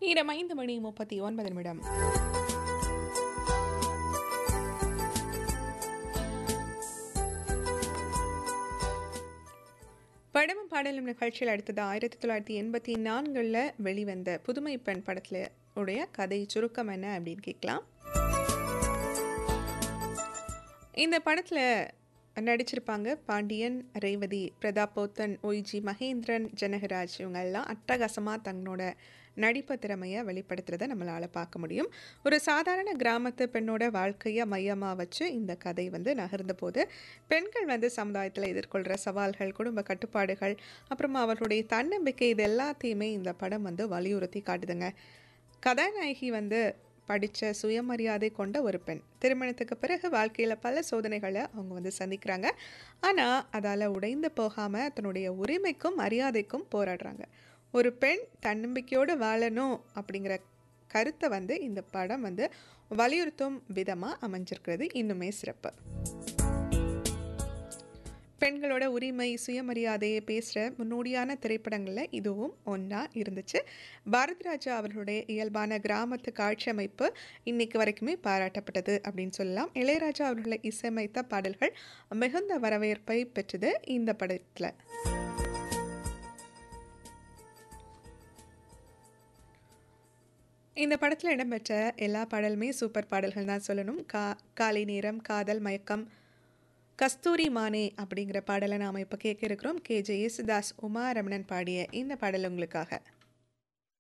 நேரம் 5:39 படமும் பாடலும் நிகழ்ச்சியில் அடுத்தது 1984 வெளிவந்த புதுமை பெண் படத்துல உடைய கதை சுருக்கம் என்ன அப்படின்னு கேட்கலாம். இந்த படத்துல நடிச்சிருப்பாங்க பாண்டியன், ரேவதி, பிரதாப் போத்தன், ஒய்ஜி மகேந்திரன், ஜனகராஜ். இவங்கெல்லாம் அட்டகாசமாக தங்களோட நடிப்பு திறமையை வெளிப்படுத்துறதை நம்மளால் பார்க்க முடியும். ஒரு சாதாரண கிராமத்து பெண்ணோட வாழ்க்கையை மையமாக வச்சு இந்த கதை நகர்ந்த போது பெண்கள் சமுதாயத்தில் எதிர்கொள்கிற சவால்கள், குடும்ப கட்டுப்பாடுகள், அப்புறமா அவர்களுடைய தன்னம்பிக்கை, இது எல்லாத்தையுமே இந்த படம் வலியுறுத்தி காட்டுதுங்க. கதாநாயகி படித்த சுயமரியாதை கொண்ட ஒரு பெண். திருமணத்துக்கு பிறகு வாழ்க்கையில் பல சோதனைகளை அவங்க சந்திக்கிறாங்க. ஆனால் அதால் உடைந்து போகாமல் தன்னுடைய உரிமைக்கும் மரியாதைக்கும் போராடுறாங்க. ஒரு பெண் தன்னம்பிக்கையோடு வாழணும் அப்படிங்கிற கருத்தை இந்த படம் வலியுறுத்தும் விதமாக அமைஞ்சிருக்கிறது இன்னுமே சிறப்பு. பெண்களோட உரிமை, சுயமரியாதையை பேசுகிற முன்னோடியான திரைப்படங்களில் இதுவும் ஒன்றா இருந்துச்சு. பாரதிராஜா அவர்களுடைய இயல்பான கிராமத்து காட்சி அமைப்பு இன்னைக்கு வரைக்குமே பாராட்டப்பட்டது அப்படின்னு சொல்லலாம். இளையராஜா அவர்களை இசையமைத்த பாடல்கள் மிகுந்த வரவேற்பை பெற்றது இந்த படத்தில். இந்த படத்தில் இடம்பெற்ற எல்லா பாடலுமே சூப்பர் பாடல்கள் தான் சொல்லணும். காலை நேரம், காதல், மயக்கம், கஸ்தூரி மானே அப்படிங்கிற பாடலை நாம் இப்போ கேட்க இருக்கிறோம். கே. ஜே. யேசுதாஸ், உமா ரமணன் பாடிய இந்த பாடல் உங்களுக்காக.